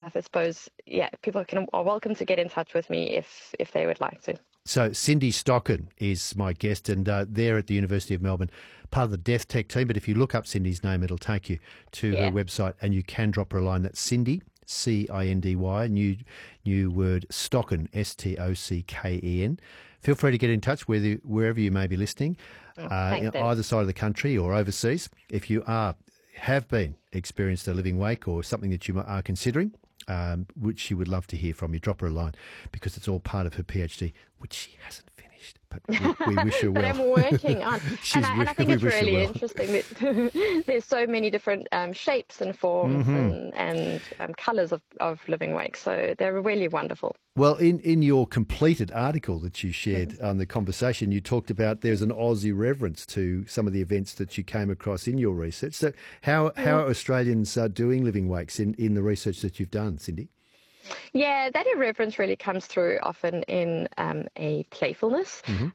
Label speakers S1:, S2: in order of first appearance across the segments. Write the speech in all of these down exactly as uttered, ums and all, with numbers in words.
S1: I suppose, yeah, people can are welcome to get in touch with me if if they would like to.
S2: So Cindy Stocken is my guest, and uh, they're at the University of Melbourne, part of the Death Tech team. But if you look up Cindy's name, it'll take you to
S1: Yeah.
S2: her website, and you can drop her a line. That's Cindy, C I N D Y, new new word, Stocken, S T O C K E N. Feel free to get in touch whether, wherever you may be listening,
S1: Oh,
S2: uh,
S1: thanks,
S2: in
S1: David.
S2: either side of the country or overseas. If you are have been experienced a living wake or something that you are considering, um, which she would love to hear from you, drop her a line, because it's all part of her PhD, which she hasn't finished, but we, we wish her well.
S1: But I'm working on,
S2: She's
S1: and, I, and I
S2: wi-
S1: think
S2: we
S1: it's
S2: wish her
S1: really
S2: well.
S1: interesting that there's so many different um, shapes and forms
S2: Mm-hmm.
S1: and, and um, colours of, of living wakes. So they're really wonderful.
S2: Well, in, in your completed article that you shared on the conversation, you talked about there's an Aussie reverence to some of the events that you came across in your research. So how, how are Australians uh, doing living wakes in, in the research that you've done, Cindy?
S1: Yeah, that irreverence really comes through often in um, a playfulness, um,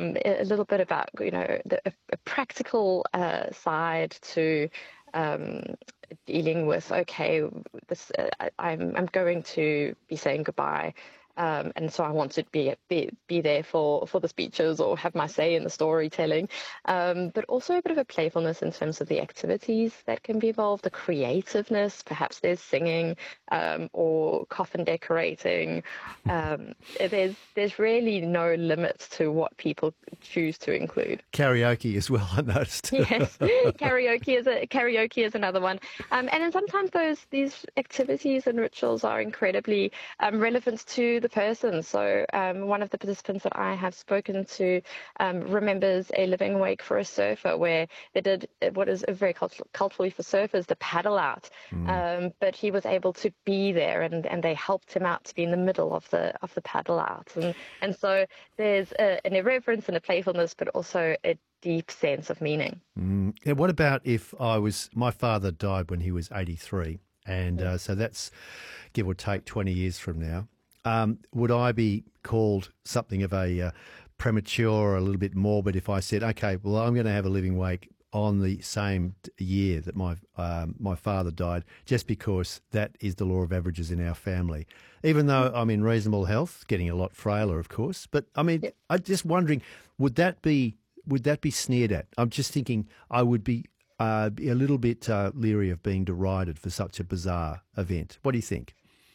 S1: a little bit about, you know, the, a, a practical uh, side to um, dealing with, okay, this uh, I, I'm I'm going to be saying goodbye. Um, and so I want to be, be be there for, for the speeches or have my say in the storytelling, um, but also a bit of a playfulness in terms of the activities that can be involved, the creativeness. Perhaps there's singing um, or coffin decorating. Um, there's there's really no limit to what people choose to include.
S2: Karaoke as well, I noticed.
S1: Yes, karaoke is a karaoke is another one, um, and then sometimes those these activities and rituals are incredibly um, relevant to the person. So um, one of the participants that I have spoken to um, remembers a living wake for a surfer where they did what is very cult- culturally for surfers, the paddle out. Mm. Um, but he was able to be there, and, and they helped him out to be in the middle of the of the paddle out. And and so there's a, an irreverence and a playfulness, but also a deep sense of meaning.
S2: Mm. And what about if I was, my father died when he was eighty-three, and uh, so that's give or take twenty years from now. Um, would I be called something of a uh, premature or a little bit morbid if I said, okay, well, I'm going to have a living wake on the same year that my um, my father died, just because that is the law of averages in our family, even though I'm in reasonable health, getting a lot frailer, of course. But I mean, yep. I'm just wondering, would that be would that be sneered at? I'm just thinking I would be, uh, be a little bit uh, leery of being derided for such a bizarre event. What do you think?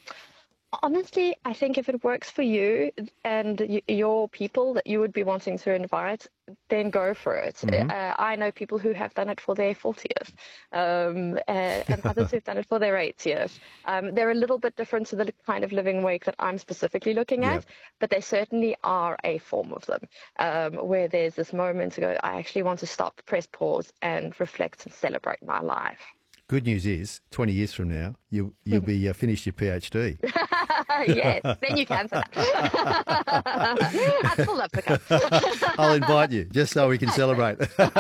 S1: Honestly, I think if it works for you and y- your people that you would be wanting to invite, then go for it. Mm-hmm. Uh, I know people who have done it for their fortieth, um, uh, and others who've done it for their eightieth. Um, they're a little bit different to the kind of living wake that I'm specifically looking at, yep. but they certainly are a form of them, um, where there's this moment to go, I actually want to stop, press pause, and reflect and celebrate my life.
S2: Good news is, twenty years from now, you, you'll be uh, finished your PhD.
S1: Yes, then you can for that. I'd still love to come.
S2: I'll invite you, just so we can celebrate.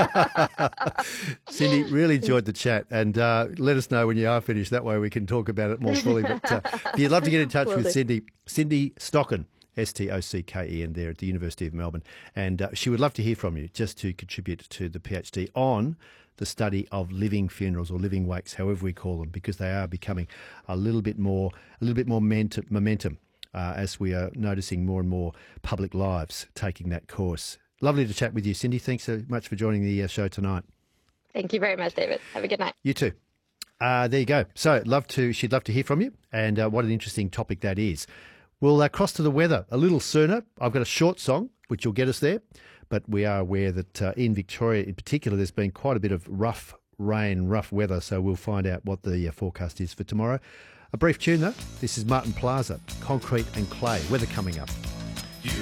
S2: Cindy, really enjoyed the chat, and uh, let us know when you are finished. That way we can talk about it more fully. But uh, if you'd love to get in touch Will with do. Cindy, Cindy Stocken, S T O C K E N, there at the University of Melbourne, and uh, she would love to hear from you, just to contribute to the PhD on the study of living funerals or living wakes, however we call them, because they are becoming a little bit more, a little bit more momentum, momentum uh, as we are noticing more and more public lives taking that course. Lovely to chat with you, Cindy. Thanks so much for joining the uh, show tonight.
S1: Thank you very much, David. Have a good night.
S2: You too. Uh, there you go. So, love to. She'd love to hear from you, and uh, what an interesting topic that is. We'll uh, cross to the weather a little sooner. I've got a short song which will get us there. But we are aware that uh, in Victoria in particular, there's been quite a bit of rough rain, rough weather, so we'll find out what the uh, forecast is for tomorrow. A brief tune though. This is Martin Plaza, Concrete and Clay. Weather coming up.